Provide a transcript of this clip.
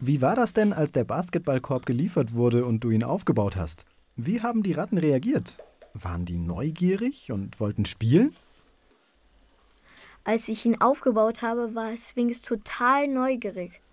Wie war das denn, als der Basketballkorb geliefert wurde und du ihn aufgebaut hast? Wie haben die Ratten reagiert? Waren die neugierig und wollten spielen? Als ich ihn aufgebaut habe, war Sphinx total neugierig.